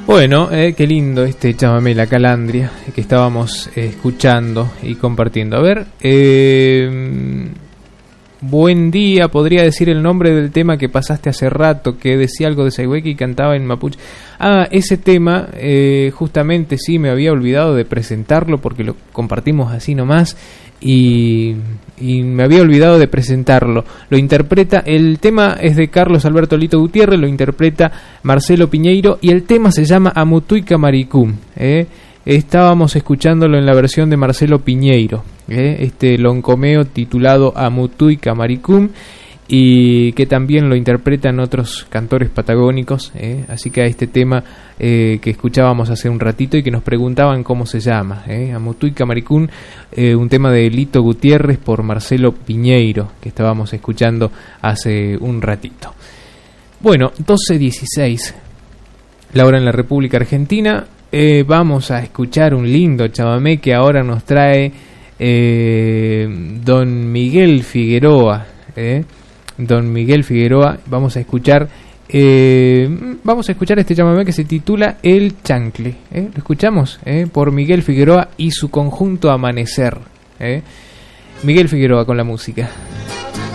Bueno, qué lindo este chamamé La Calandria que estábamos escuchando y compartiendo. A ver, buen día, podría decir el nombre del tema que pasaste hace rato, que decía algo de Sayhueque y cantaba en mapuche. Ah, ese tema, justamente sí, me había olvidado de presentarlo porque lo compartimos así nomás y me había olvidado de presentarlo. Lo interpreta, el tema es de Carlos Alberto Lito Gutiérrez, lo interpreta Marcelo Piñeiro y el tema se llama Amutuica Maricum. Estábamos escuchándolo en la versión de Marcelo Piñeiro, este loncomeo titulado Amutuica Maricum, y que también lo interpretan otros cantores patagónicos, así que a este tema que escuchábamos hace un ratito y que nos preguntaban cómo se llama, Amutuica Maricum, un tema de Lito Gutiérrez por Marcelo Piñeiro que estábamos escuchando hace un ratito. Bueno, 12:16 la hora en la República Argentina. Vamos a escuchar un lindo chamamé que ahora nos trae Don Miguel Figueroa. Don Miguel Figueroa, vamos a escuchar este chamamé que se titula El Chancle. Lo escuchamos por Miguel Figueroa y su conjunto Amanecer. Miguel Figueroa con la música.